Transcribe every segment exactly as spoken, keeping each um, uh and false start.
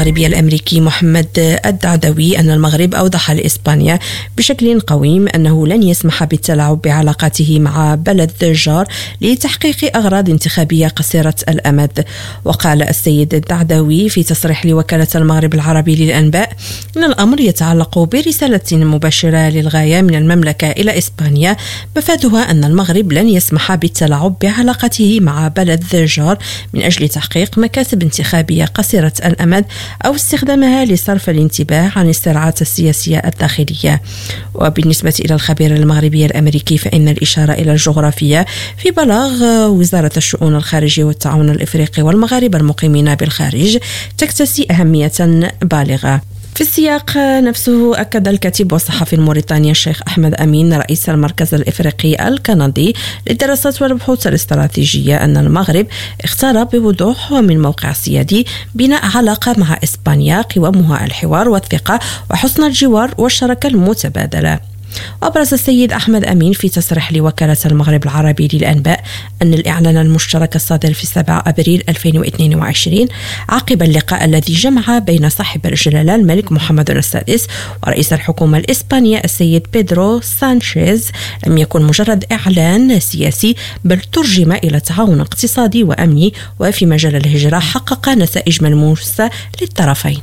المغربي الأمريكي محمد الدعدوي أن المغرب أوضح لإسبانيا بشكل قويم أنه لن يسمح بالتلاعب بعلاقاته مع بلد جار لتحقيق أغراض انتخابية قصيرة الأمد. وقال السيد الدعدوي في تصريح لوكالة المغرب العربي للأنباء أن الأمر يتعلق برسالة مباشرة للغاية من المملكة إلى إسبانيا مفادها أن المغرب لن يسمح بالتلاعب بعلاقته مع بلد جار من أجل تحقيق مكاسب انتخابية قصيرة الأمد أو استخدامها لصرف الانتباه عن الصراعات السياسية الداخلية. وبالنسبة إلى الخبير المغربي الأمريكي فإن الإشارة إلى الجغرافيا في بلاغ وزارة الشؤون الخارجية والتعاون الإفريقي والمغاربة المقيمين بالخارج تكتسي أهمية بالغة. في السياق نفسه أكد الكاتب والصحفي الموريتاني الشيخ أحمد أمين رئيس المركز الإفريقي الكندي للدراسات والبحوث الاستراتيجية أن المغرب اختار بوضوح ومن موقع سيادي بناء علاقة مع إسبانيا قوامها الحوار والثقة وحسن الجوار والشراكة المتبادلة. وأبرز السيد أحمد أمين في تصريح لوكالة المغرب العربي للأنباء أن الإعلان المشترك الصادر في سبعة أبريل ألفين واثنين وعشرين عقب اللقاء الذي جمع بين صاحب الجلالة الملك محمد السادس ورئيس الحكومة الإسبانية السيد بيدرو سانشيز لم يكن مجرد إعلان سياسي بل ترجم إلى تعاون اقتصادي وأمني وفي مجال الهجرة حقق نتائج ملموسة للطرفين.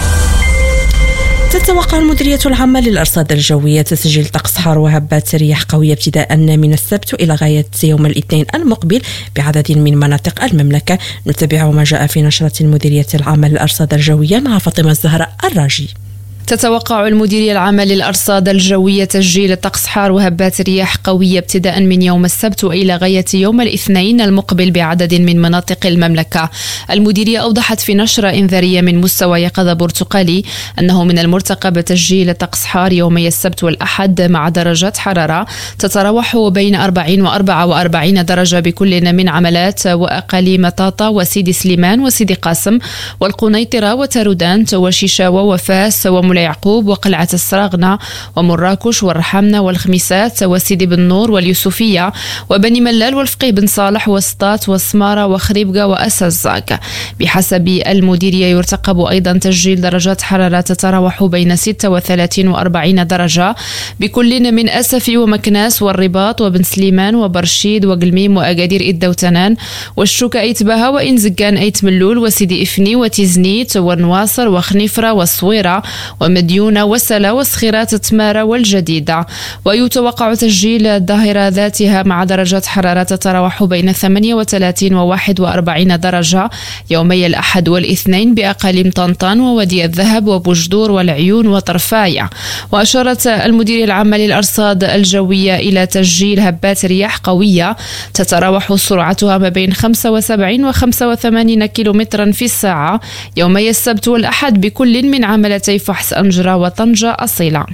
تتوقع المديرية العامة للأرصاد الجوية تسجيل طقس حار وهبات رياح قوية ابتداء من السبت إلى غاية يوم الاثنين المقبل بعدد من مناطق المملكة. نتابع ما جاء في نشرة المديرية العامة للأرصاد الجوية مع فاطمة الزهراء الراجي. تتوقع المديرية العامة للأرصاد الجوية تسجيل طقس حار وهبات رياح قوية ابتداء من يوم السبت وإلى غاية يوم الاثنين المقبل بعدد من مناطق المملكة. المديرية أوضحت في نشرة إنذارية من مستوى يقظة برتقالي أنه من المرتقب تسجيل طقس حار يومي السبت والأحد مع درجات حرارة تتراوح بين أربعين وأربعة وأربعين درجة بكل من عملات وأقاليم طاطا وسيدي سليمان وسيدي قاسم والقنيطرة وتارودانت وشيشاوة وفاس ومولى يعقوب وقلعة السراغنة ومراكش والرحمنة والخميسات وسيدي بن نور واليوسفية وبني ملال والفقيه بن صالح وسطات وسمارة وخريبقة وأسزاك. بحسب المديرية يرتقب أيضا تسجيل درجات حرارة تتراوح بين ستة وثلاثين وأربعين درجة بكل من أسفي ومكناس والرباط وبن سليمان وبرشيد وقلميم وأقادير إدة وتنان والشوكة أيتبها وإنزقان أيت ملول وسيدي إفني وتيزنيت ونواصر وخنيفرة والصويرة ومديونة وسلا وسخيرات تمارة والجديدة. ويتوقع تسجيل الظاهرة ذاتها مع درجات حرارة تتراوح بين ثمانية وثلاثين وواحد وأربعين درجة يومي الأحد والاثنين بأقاليم طنطان وودي الذهب وبجدور والعيون وطرفاية. وأشارت المديرية العامة للأرصاد الجوية إلى تسجيل هبات رياح قوية تتراوح سرعتها ما بين خمسة وسبعين وخمسة وثمانين كيلومترا في الساعة يومي السبت والأحد بكل من عملتي فحص أنجرة وطنجة أصيلة.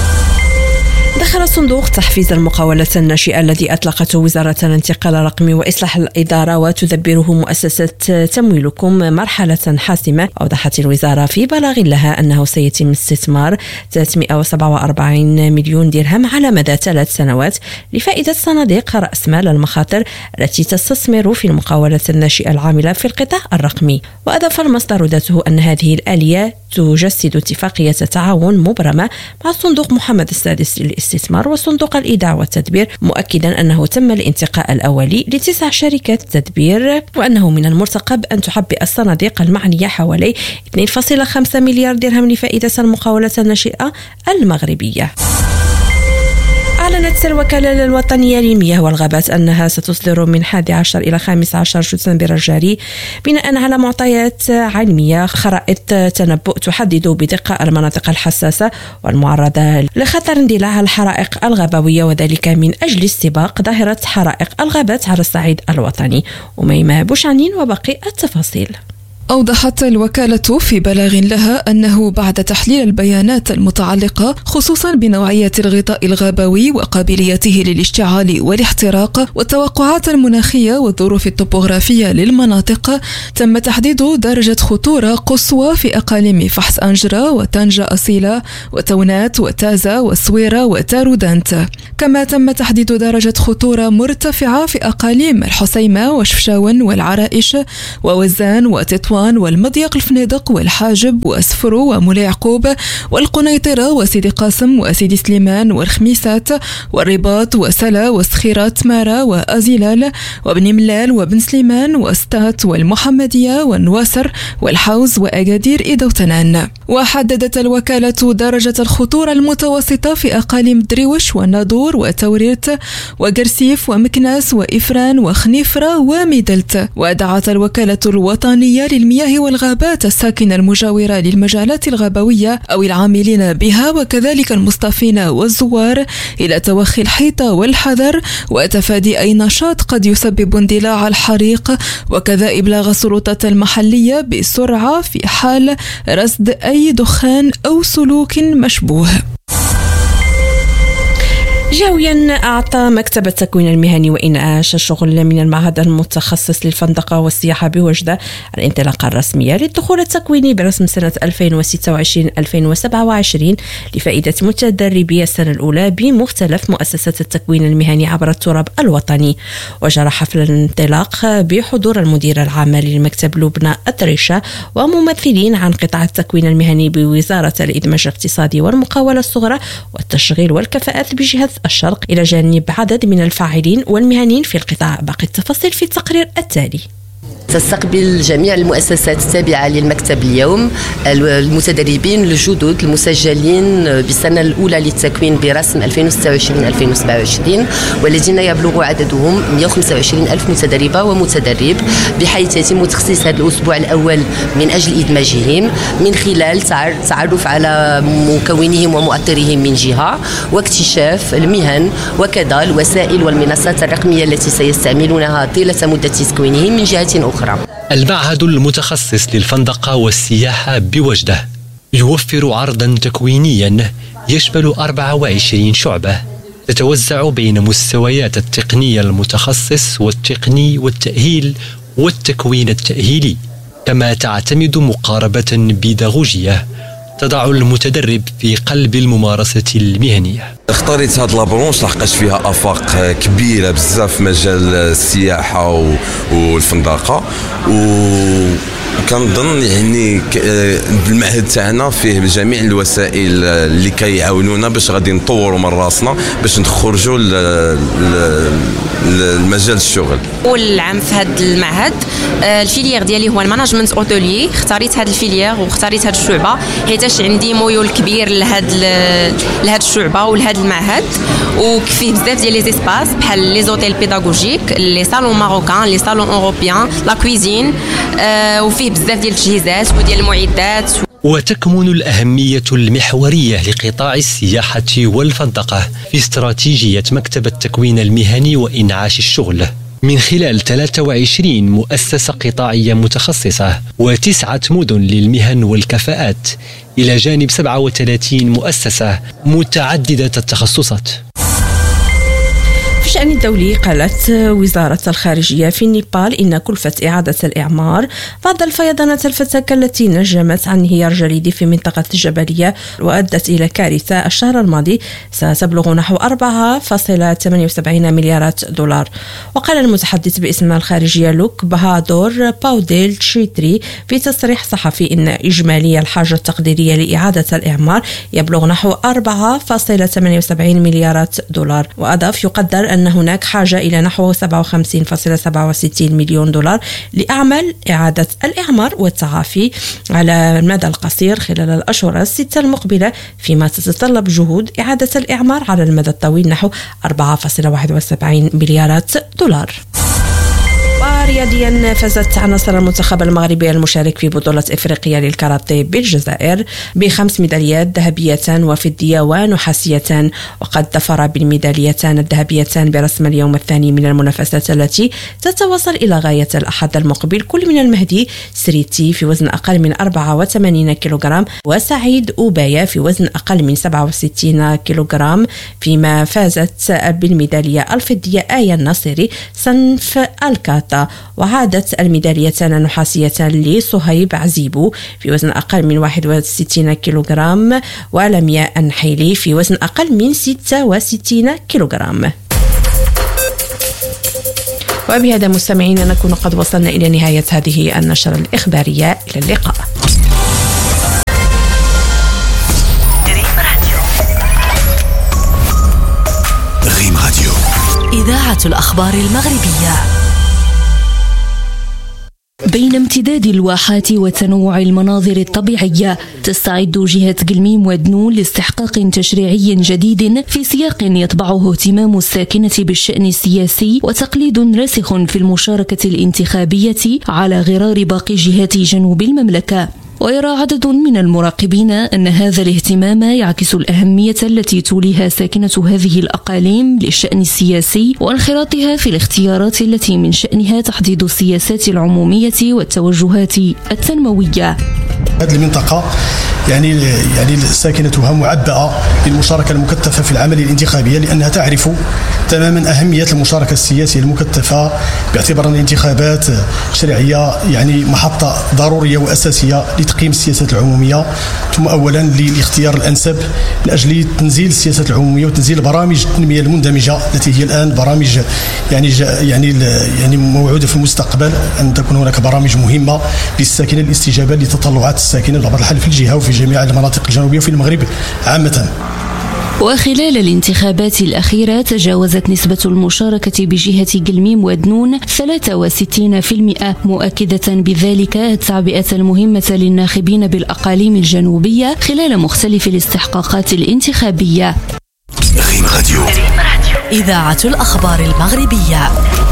دخل صندوق تحفيز المقاولة الناشئة الذي أطلقته وزارة الانتقال الرقمي وإصلاح الإدارة وتدبره مؤسسة تمويلكم مرحلة حاسمة. أوضحت الوزارة في بلاغ لها أنه سيتم استثمار ثلاثمئة وسبعة وأربعين مليون درهم على مدى ثلاث سنوات لفائدة صناديق رأس مال المخاطر التي تستثمر في المقاولة الناشئة العاملة في القطاع الرقمي. وأضاف المصدر ذاته أن هذه الآلية تجسد اتفاقية تعاون مبرمة مع صندوق محمد السادس للاستثمار وصندوق الإيداع والتدبير، مؤكدا أنه تم الانتقاء الأولي لتسع شركات تدبير وأنه من المرتقب أن تحبئ الصناديق المعنية حوالي اثنين فاصلة خمسة مليار درهم لفائدة المقاولة الناشئة المغربية. أعلنت الوكالة الوطنية للمياه والغابات أنها ستصدر من الحادي عشر إلى خامس عشر ديسمبر الجاري بناء على معطيات علمية خرائط تنبؤ تحدد بدقة المناطق الحساسة والمعرضة لخطر اندلاع الحرائق الغابوية، وذلك من أجل استباق ظاهرة حرائق الغابات على الصعيد الوطني. أميمة بوشعنين وباقي التفاصيل. أوضحت الوكالة في بلاغ لها أنه بعد تحليل البيانات المتعلقة خصوصا بنوعية الغطاء الغابوي وقابليته للاشتعال والاحتراق والتوقعات المناخية والظروف الطبوغرافية للمناطق، تم تحديد درجة خطورة قصوى في أقاليم فحص أنجرة وطنجة أصيلة وتونات وتازة وسويرة وتارودانت. كما تم تحديد درجة خطورة مرتفعة في أقاليم الحسيمة وشفشاون والعرائش ووزان وتطوان وأسوان والمضيق الفنيدق والحاجب وأسفرو ومولاي يعقوب والقنيطرة وسيدي قاسم وسيدي سليمان والخميسات والرباط وسلا وسخيرة تمارة وأزيلال وبن ملال وبن سليمان وستات والمحمدية والنواصر والحوز وأكادير إيدا وتنان. وحددت الوكالة درجة الخطورة المتوسطة في أقاليم دريوش ونادور وتوريرت وقرسيف ومكناس وإفران وخنيفرة وميدلت. ودعت الوكالة الوطنية للمياه والغابات الساكنة المجاورة للمجالات الغابوية أو العاملين بها وكذلك المصطفين والزوار إلى توخي الحيطة والحذر وتفادي أي نشاط قد يسبب اندلاع الحريق، وكذا إبلاغ السلطات المحلية بسرعة في حال رصد أي دخان أو سلوك مشبوه. جاويا أعطى مكتب التكوين المهني وإنعاش الشغل من المعهد المتخصص للفندقة والسياحة بوجدة الانطلاقة الرسمية للدخول التكويني برسم سنة ألفين وستة وعشرين ألفين وسبعة وعشرين لفائدة متدربي السنة الأولى بمختلف مؤسسات التكوين المهني عبر التراب الوطني. وجرى حفل الانطلاق بحضور المدير العام للمكتب لبنى الطريشة وممثلين عن قطاع التكوين المهني بوزارة الإدماج الاقتصادي والمقاولة الصغرى والتشغيل والكفاءات بجهة الشرق، إلى جانب عدد من الفاعلين والمهنيين في القطاع. باقي التفاصيل في التقرير التالي. تستقبل جميع المؤسسات التابعة للمكتب اليوم المتدربين الجدد المسجلين بالسنة الأولى للتكوين برسم ألفين وستة وعشرين ألفين وسبعة وعشرين والذين يبلغ عددهم مئة وخمسة وعشرين ألف متدربة ومتدرب، بحيث يتم تخصيص هذا الأسبوع الأول من أجل إدماجهم من خلال تعرف على مكونهم ومؤطرهم من جهة، واكتشاف المهن وكذا الوسائل والمنصات الرقمية التي سيستعملونها طيلة مدة تكوينهم من جهة أخرى. المعهد المتخصص للفندقة والسياحة بوجدة يوفر عرضا تكوينيا يشمل أربعة وعشرين شعبة تتوزع بين مستويات التقنية المتخصص والتقني والتأهيل والتكوين التأهيلي، كما تعتمد مقاربة بيداغوجية تضع المتدرب في قلب الممارسة المهنية. اختاريت هاد لابرونش لحقاش فيها افاق كبيره بزاف في مجال السياحه والفندقه، وكنظن يعني المعهد تاعنا فيه جميع الوسائل اللي كيعاونونا باش غادي نطوروا من راسنا باش نخرجوا لمجال الشغل. اول عام في هذا المعهد الفيليير ديالي هو الماناجمنت اوتيلي. اختاريت هذا الفيليير واختاريت هذه الشعبه حيتاش عندي ميول كبير لهذا لهذه الشعبه ولهذا المعهد، وفيه بزاف ديال لي زيسباس بحال لي زوتيل بيداغوجيك، لي صالون ماروكان، لي صالون اوروبيان، لا كويزين، آه وفيه بزاف ديال التجهيزات وديال المعدات. وتكمن الأهمية المحورية لقطاع السياحة والفندقة في استراتيجية مكتب التكوين المهني وإنعاش الشغل من خلال ثلاثة وعشرين مؤسسة قطاعية متخصصة وتسعة مدن للمهن والكفاءات، إلى جانب سبعة وثلاثين مؤسسة متعددة التخصصات. في الشأن الدولي، قالت وزارة الخارجية في نيبال إن كلفة إعادة الإعمار بعد الفيضانات الفتاكة التي نجمت عن انهيار جليدي في منطقة الجبلية وأدت إلى كارثة الشهر الماضي ستبلغ نحو أربعة فاصلة ثمانية وسبعين مليارات دولار. وقال المتحدث باسم الخارجية لوك بهادور باوديل تشيتري في تصريح صحفي إن إجمالي الحاجة التقديرية لإعادة الإعمار يبلغ نحو أربعة فاصلة ثمانية وسبعين مليارات دولار. وأضاف يقدر أن هناك حاجة إلى نحو سبعة وخمسين فاصلة سبعة وستين مليون دولار لأعمال إعادة الإعمار والتعافي على المدى القصير خلال الأشهر الستة المقبلة، فيما تتطلب جهود إعادة الإعمار على المدى الطويل نحو أربعة فاصلة واحد وسبعين مليارات دولار. رياضيا، فازت عناصر المنتخب المغربي المشارك في بطولة إفريقيا للكاراتيه بالجزائر بخمس ميداليات ذهبيتان وفضية ونحاسيتان، وقد ظفر بالميداليتان الذهبيتان برسم اليوم الثاني من المنافسات التي تتواصل إلى غاية الأحد المقبل كل من المهدي سريتي في وزن أقل من أربعة وثمانين كيلوغرام وسعيد أوبايا في وزن أقل من سبعة وستين كيلوغرام، فيما فازت بالميدالية الفضية آية الناصري صنف الكاتا. وعادت الميداليتان النحاسيتان لصهيب عزيبو في وزن أقل من واحد وستين كيلوغرام ولمياء النحيلي في وزن أقل من ستة وستين كيلوغرام. وبهذا مستمعينا نكون قد وصلنا إلى نهاية هذه النشرة الإخبارية. إلى اللقاء. ريم راديو إذاعة الأخبار المغربية. بين امتداد الواحات وتنوع المناظر الطبيعية، تستعد جهة قلميم ودنون لاستحقاق تشريعي جديد في سياق يتبعه اهتمام الساكنة بالشأن السياسي وتقليد راسخ في المشاركة الانتخابية على غرار باقي جهات جنوب المملكة. ويرى عدد من المراقبين أن هذا الاهتمام يعكس الأهمية التي توليها ساكنة هذه الأقاليم للشأن السياسي وانخراطها في الاختيارات التي من شأنها تحديد السياسات العمومية والتوجهات التنموية. هذه المنطقة يعني يعني ساكنتها معبأة بالمشاركة المكثفة في العملية الانتخابية، لأنها تعرف تماما أهمية المشاركة السياسية المكثفة، باعتبار أن الانتخابات تشريعية يعني محطة ضرورية وأساسية لتقييم السياسات العمومية، ثم أولا لاختيار الأنسب من أجل تنزيل السياسات العمومية وتنزيل برامج التنمية المندمجة التي هي الآن برامج يعني يعني يعني موعودة في المستقبل أن تكون هناك برامج مهمة للساكنة للاستجابة لتطلعات الساكنة بطبيعة الحال في الجهة وفي جميع المناطق الجنوبية وفي المغرب عامة. وخلال الانتخابات الأخيرة تجاوزت نسبة المشاركة بجهة قلميم ودنون ثلاثة وستين بالمئة، مؤكدة بذلك التعبئة المهمة للناخبين بالأقاليم الجنوبية خلال مختلف الاستحقاقات الانتخابية. ريم راديو إذاعة الأخبار المغربية.